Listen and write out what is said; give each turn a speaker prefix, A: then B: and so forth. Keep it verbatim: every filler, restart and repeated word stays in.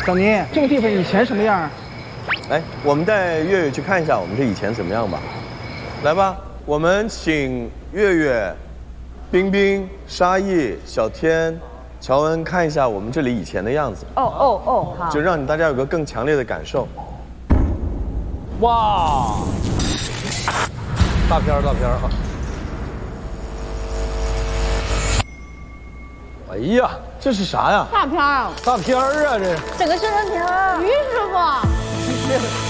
A: 小宁，这个地方以前什么样？
B: 哎，我们带月月去看一下我们这以前怎么样吧。来吧，我们请月月、冰冰、沙溢、小天、乔恩看一下我们这里以前的样子。
C: 哦哦哦，好。
B: 就让大家有个更强烈的感受。
D: 哇，大片儿大片儿啊！哎呀，这是啥呀？
E: 大片儿，
D: 大片儿啊，这
C: 整个宣传片啊，
E: 于师傅。